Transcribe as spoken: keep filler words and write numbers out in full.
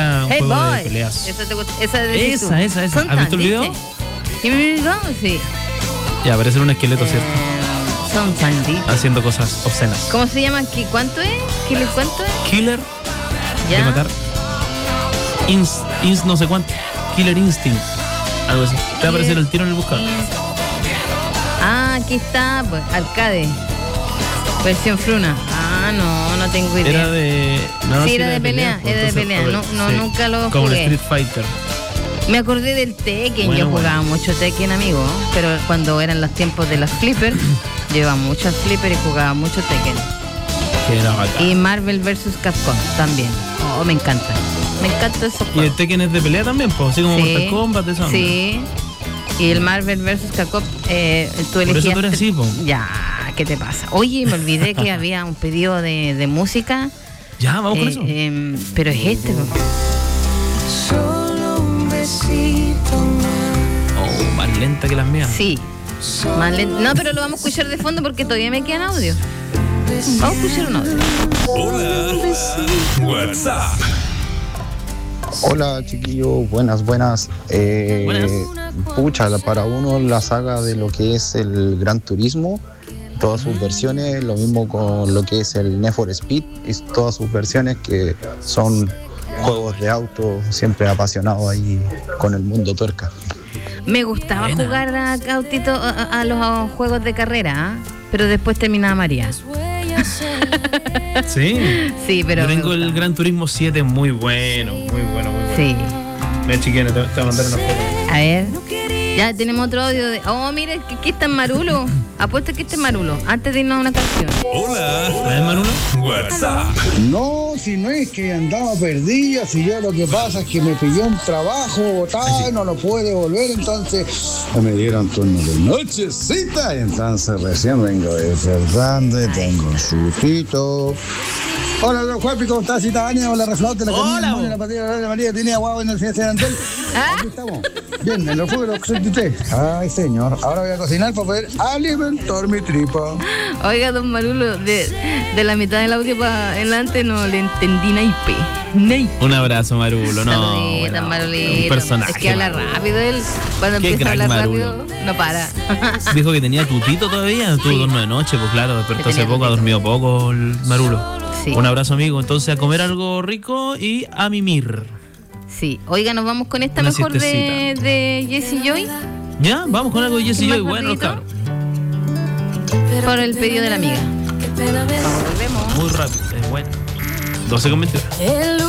era un Hey juego boy. de peleas. Esa, te gusta, esa, decís tú. Esa, esa, esa. Son ¿Has visto el tan, video? ¿viste? Here we go, sí. Ya, parece un esqueleto, Eh, ¿cierto? Son Sandy. Haciendo cosas obscenas. ¿Cómo se llama? ¿Qué, ¿Cuánto es? ¿Qué le cuánto es? Killer Ya. de matar. Ins, ins no sé cuánto. Killer Instinct. Algo así. Te va a aparecer el tiro en el buscador. Ah, aquí está, pues, arcade. Versión fruna. Ah, no, no tengo idea. Era de. No, Sí, era de pelea, pues, era de entonces, pelea. No, no, sí. nunca lo Como el jugué. Street Fighter. Me acordé del Tekken, Bueno, yo jugaba bueno. mucho Tekken, amigo, pero cuando eran los tiempos de las Flipper, llevaba mucho al Flipper y jugaba mucho Tekken. Que era bacán. Y Marvel versus. Capcom también. Oh, me encanta. Me encanta esos Y el juegos. Tekken es de pelea también, pues, así como Sí, Mortal Kombat, de eso. sí. Y el Marvel versus. Capcom, eh, tú Por eso elegías. tú eres así, po. Ya, ¿qué te pasa? Oye, me olvidé que había un pedido de, de música. Ya, vamos con eh, eso. eh, pero es este, po. Oh, más lenta que las mías. Sí. Más lento. No, pero lo vamos a escuchar de fondo porque todavía me quedan audio. Vamos a escuchar un audio. Hola. WhatsApp. Hola chiquillos, buenas, buenas. Eh, Buenas. Pucha, la- para uno la saga de lo que es el Gran Turismo, todas sus versiones, lo mismo con lo que es el Need for Speed y todas sus versiones que son juegos de auto, siempre apasionado ahí con el mundo tuerca. Me gustaba Buena. jugar a, Cautito, a, a los juegos de carrera, ¿ah? Pero después terminaba María. Sí. Sí, pero. Yo me tengo el gustaba. Gran Turismo siete, muy bueno, muy bueno, muy bueno. Sí. Mira, chiquillos, te, te voy a mandar una foto. A ver. Ya tenemos otro audio de. Oh, mire, que aquí está en Marulo. Apuesto que este es Marulo. Antes de irnos a una canción. Hola. A ver, Manulo. WhatsApp. No, si no es que andaba perdida, si yo lo que pasa es que me pilló un trabajo botado y no lo pude volver, entonces me dieron turno de nochecita y entonces recién vengo despertando y tengo un sustito. Hola, don Juanpi, ¿cómo estás? Cita Ania, hola, Reflaute, la Hola, Camila, vos. la Patria, la María, tenía guau en el fiesta de Antel. Aquí estamos. Bien, en los fuegos de usted. Ay, señor, ahora voy a cocinar para poder alimentar mi tripa. Oiga, don Marulo, de, de la mitad del audio para adelante no le entendí naipe. Naipe. Un abrazo, Marulo. No, Saludito, bueno, Marulito. un personaje. Es que habla Marulo. rápido él. Cuando Qué empieza a crack, hablar Marulo. rápido, no para. Dijo que tenía tutito todavía, tuvo Sí. turno de noche, pues claro, despertó Que hace tenía poco, ha tutito. dormido poco el Marulo. Sí. Un abrazo, amigo. Entonces, a comer algo rico y a mimir. Sí. Oiga, nos vamos con esta Una mejor de, siestecita. de Jessie Joy. ¿Ya? Vamos con algo de Jesse ¿Qué más Joy. Bueno, gordito? cabrón. Por el pedido de la amiga. Vamos, volvemos. Muy rápido, es bueno. doce con veintiuno.